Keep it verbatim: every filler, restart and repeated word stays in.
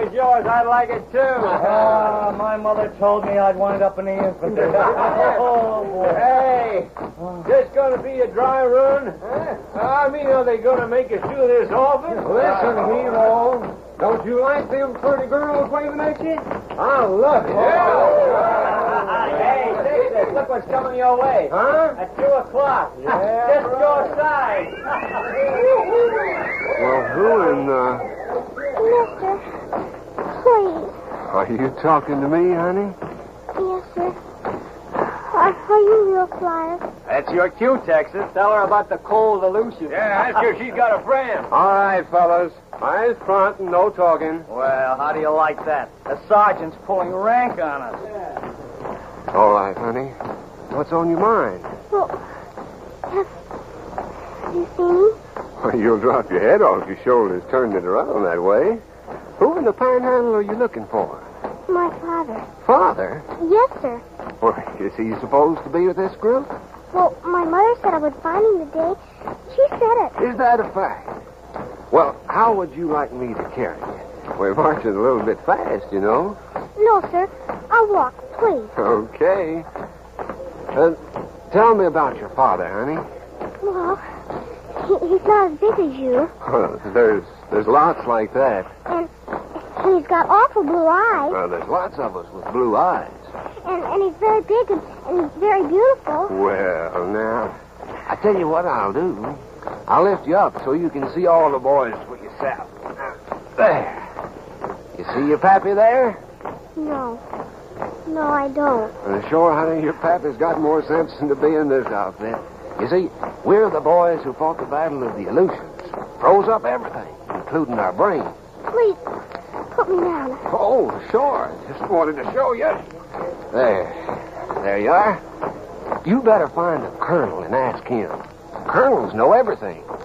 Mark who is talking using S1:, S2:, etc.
S1: was yours, I'd like it too.
S2: Ah, uh, my mother told me I'd wind up in the infantry. Oh, boy.
S1: Hey, this going to be a dry run? Huh? I mean, are they going to make us do this often?
S3: Listen, hero. Don't you like them pretty girls waving at you? I love it.
S1: Yeah. Hey, Dixie, look what's coming your way.
S3: Huh?
S1: At two o'clock.
S3: Yeah,
S1: Just
S3: right.
S1: go aside.
S4: Well, who in, uh...
S5: Mister, please.
S4: Are you talking to me, honey?
S5: Yes, sir. Are, are you real flyers?
S1: That's your cue, Texas. Tell her about the cold illusion. Yeah, ask her if she's got a friend.
S4: All right, fellas. Eyes front and no talking.
S1: Well, how do you like that? The sergeant's pulling rank on us.
S4: All right, honey. What's on your mind?
S5: Well, have, have you seen him?
S4: Well, you'll drop your head off your shoulders turning it around that way. Who in the panhandle are you looking for?
S5: My father.
S4: Father?
S5: Yes, sir.
S4: Well, is he supposed to be with this group?
S5: Well, my mother said I would find him today. She said it.
S4: Is that a fact? Well, how would you like me to carry you? We're marching a little bit fast, you know.
S5: No, sir. I'll walk, please.
S4: Okay. Uh, tell me about your father, honey.
S5: Well, he, he's not as big as you.
S4: Well, there's there's lots like that.
S5: And, and he's got awful blue eyes.
S4: Well, there's lots of us with blue eyes.
S5: And, and he's very big and, and he's very beautiful.
S4: Well, now, I tell you what I'll do. I'll lift you up so you can see all the boys for yourself. There. You see your pappy there?
S5: No. No, I don't.
S4: Well, sure, honey, your pappy's got more sense than to be in this outfit. You see, we're the boys who fought the Battle of the Aleutians. Froze up everything, including our brains.
S5: Please, put me down.
S4: Oh, sure. Just wanted to show you. There. There you are. You better find a colonel and ask him. Colonels know everything.